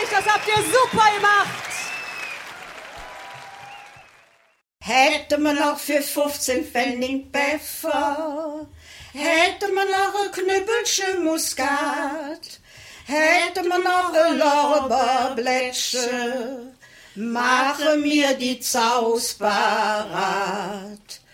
euch, das habt ihr super gemacht. Hätte man noch für 15 Pfennig Pfeffer, hätte man noch ein Knüppelchen Muskat, hätte man noch ein Lorbeerblättchen, mache mir die Zaus parat.